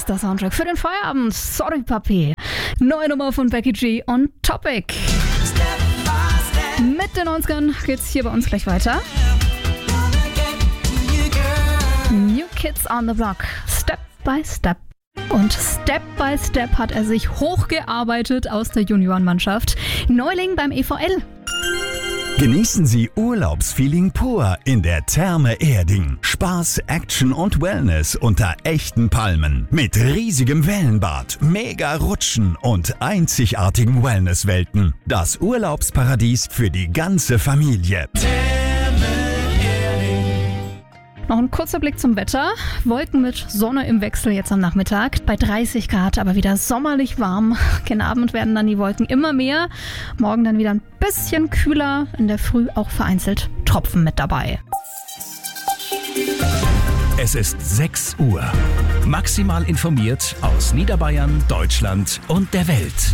der Soundtrack für den Feierabend. Sorry, Papi. Neue Nummer von Becky G und Topic. Mit den 90ern geht's hier bei uns gleich weiter. New Kids on the Block. Step by Step. Und Step by Step hat er sich hochgearbeitet aus der Juniorenmannschaft. Neuling beim EVL. Genießen Sie Urlaubsfeeling pur in der Therme Erding. Spaß, Action und Wellness unter echten Palmen. Mit riesigem Wellenbad, mega Rutschen und einzigartigen Wellnesswelten. Das Urlaubsparadies für die ganze Familie. Noch ein kurzer Blick zum Wetter. Wolken mit Sonne im Wechsel jetzt am Nachmittag. Bei 30 Grad, aber wieder sommerlich warm. Gegen Abend werden dann die Wolken immer mehr. Morgen dann wieder ein bisschen kühler. In der Früh auch vereinzelt Tropfen mit dabei. Es ist 6 Uhr. Maximal informiert aus Niederbayern, Deutschland und der Welt.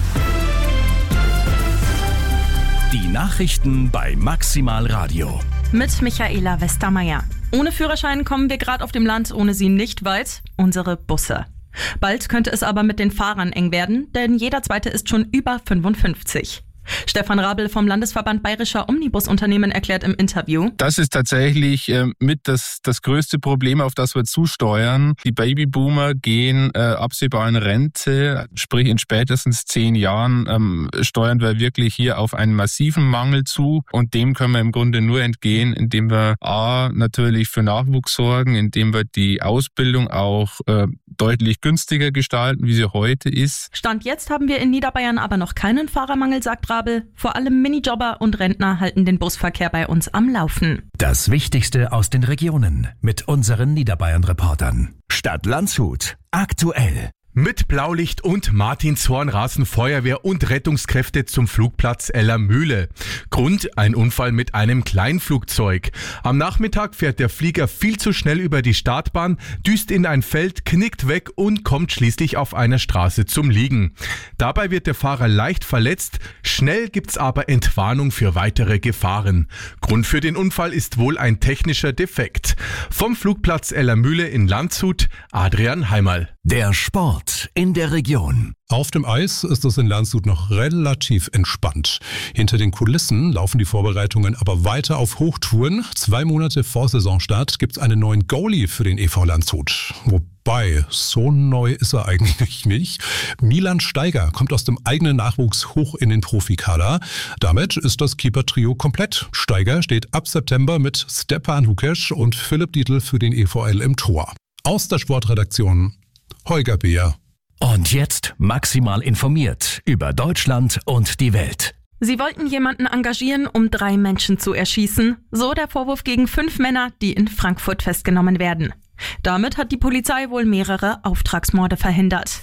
Die Nachrichten bei Maximal Radio. Mit Michaela Westermeier. Ohne Führerschein kommen wir gerade auf dem Land ohne sie nicht weit. Unsere Busse. Bald könnte es aber mit den Fahrern eng werden, denn jeder Zweite ist schon über 55. Stefan Rabel vom Landesverband Bayerischer Omnibusunternehmen erklärt im Interview: Das ist tatsächlich mit das größte Problem, auf das wir zusteuern. Die Babyboomer gehen absehbar in Rente, sprich in spätestens 10 Jahren steuern wir wirklich hier auf einen massiven Mangel zu. Und dem können wir im Grunde nur entgehen, indem wir natürlich für Nachwuchs sorgen, indem wir die Ausbildung auch deutlich günstiger gestalten, wie sie heute ist. Stand jetzt haben wir in Niederbayern aber noch keinen Fahrermangel, sagt Rabel. Vor allem Minijobber und Rentner halten den Busverkehr bei uns am Laufen. Das Wichtigste aus den Regionen mit unseren Niederbayern-Reportern. Stadt Landshut. Aktuell. Mit Blaulicht und Martinshorn rasen Feuerwehr und Rettungskräfte zum Flugplatz Ellermühle. Grund: ein Unfall mit einem Kleinflugzeug. Am Nachmittag fährt der Flieger viel zu schnell über die Startbahn, düst in ein Feld, knickt weg und kommt schließlich auf einer Straße zum Liegen. Dabei wird der Fahrer leicht verletzt, schnell gibt's aber Entwarnung für weitere Gefahren. Grund für den Unfall ist wohl ein technischer Defekt. Vom Flugplatz Ellermühle in Landshut, Adrian Heimerl. Der Sport in der Region. Auf dem Eis ist es in Landshut noch relativ entspannt. Hinter den Kulissen laufen die Vorbereitungen aber weiter auf Hochtouren. 2 Monate vor Saisonstart gibt es einen neuen Goalie für den EV Landshut. Wobei, so neu ist er eigentlich nicht. Milan Steiger kommt aus dem eigenen Nachwuchs hoch in den Profikader. Damit ist das Keeper-Trio komplett. Steiger steht ab September mit Stepan Hukesch und Philipp Dietl für den EVL im Tor. Aus der Sportredaktion Holger Beer. Und jetzt maximal informiert über Deutschland und die Welt. Sie wollten jemanden engagieren, um 3 Menschen zu erschießen. So der Vorwurf gegen 5 Männer, die in Frankfurt festgenommen werden. Damit hat die Polizei wohl mehrere Auftragsmorde verhindert.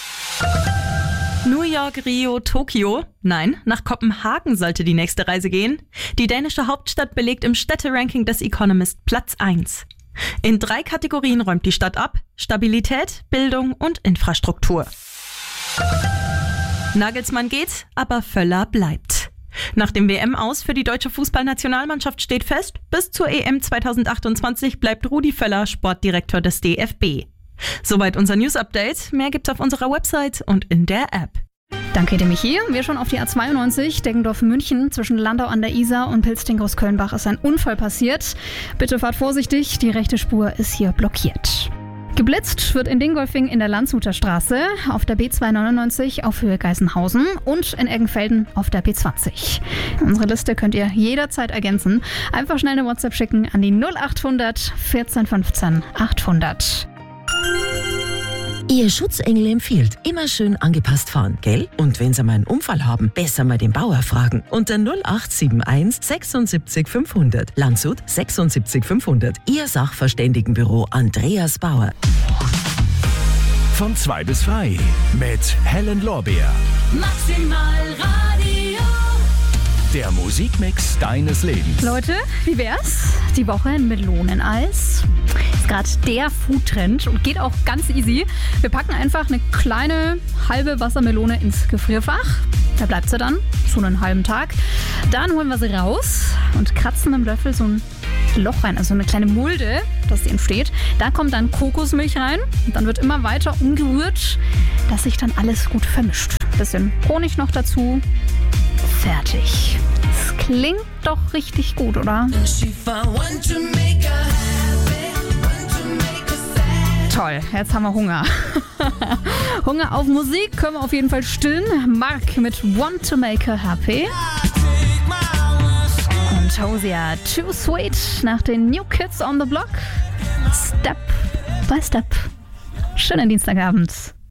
New York, Rio, Tokio? Nein, nach Kopenhagen sollte die nächste Reise gehen. Die dänische Hauptstadt belegt im Städteranking des Economist Platz 1. In 3 Kategorien räumt die Stadt ab: Stabilität, Bildung und Infrastruktur. Nagelsmann geht, aber Völler bleibt. Nach dem WM-Aus für die deutsche Fußballnationalmannschaft steht fest, bis zur EM 2028 bleibt Rudi Völler Sportdirektor des DFB. Soweit unser News-Update. Mehr gibt's auf unserer Website und in der App. Danke dir, Michi. Wir schauen auf die A92, Deggendorf-München. Zwischen Landau an der Isar und Pilzding-Großkölnbach ist ein Unfall passiert. Bitte fahrt vorsichtig, die rechte Spur ist hier blockiert. Geblitzt wird in Dingolfing in der Landshuter Straße, auf der B299 auf Höhe Geisenhausen und in Eggenfelden auf der B20. Unsere Liste könnt ihr jederzeit ergänzen. Einfach schnell eine WhatsApp schicken an die 0800 14 15 800. Ihr Schutzengel empfiehlt, immer schön angepasst fahren, gell? Und wenn Sie mal einen Unfall haben, besser mal den Bauer fragen. Unter 0871 76 500. Landshut 76 500. Ihr Sachverständigenbüro Andreas Bauer. Von 2 bis 3 mit Helen Lorbeer. Maximal Radio. Der Musikmix deines Lebens. Leute, wie wär's? Die Woche ein Meloneneis. Ist gerade der Foodtrend und geht auch ganz easy. Wir packen einfach eine kleine halbe Wassermelone ins Gefrierfach. Da bleibt sie dann so einen halben Tag. Dann holen wir sie raus und kratzen mit dem Löffel so ein Loch rein, also eine kleine Mulde. dass die entsteht. Da kommt dann Kokosmilch rein und dann wird immer weiter umgerührt, dass sich dann alles gut vermischt. Bisschen Honig noch dazu. Fertig. Das klingt doch richtig gut, oder? Toll, jetzt haben wir Hunger. Hunger auf Musik können wir auf jeden Fall stillen. Mark mit Want to Make Her Happy. Und Hosea, Too Sweet nach den New Kids on the Block. Step by Step. Schönen Dienstagabend.